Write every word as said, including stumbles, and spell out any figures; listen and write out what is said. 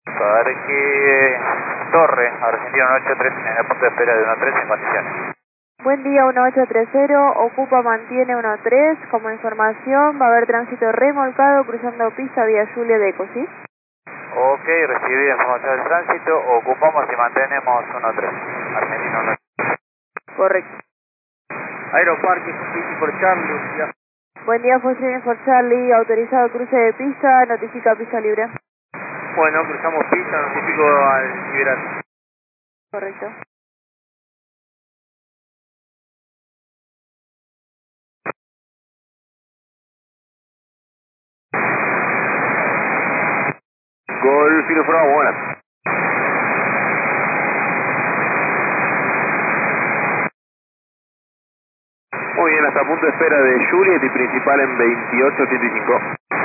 Parque Torre, Argentina uno ocho tres, en el punto de espera de uno tres en condiciones. Buen día, uno ocho tres cero, ocupa mantiene uno tres, como información va a haber tránsito remolcado cruzando pista vía Julia de Eco, ¿sí? Ok, recibida información del tránsito, ocupamos y mantenemos uno tres, Argentina uno tres. Correcto. Aeroparque, City por Charlie. Ya. Buen día, Foxtrot for Charlie, autorizado cruce de pista, notifica pista libre. Bueno, cruzamos pista, notifico al liberal. Correcto. Gol, filo fuera, buenas. Muy bien, hasta punto de espera de Juliet y principal en veintiocho ochenta y cinco.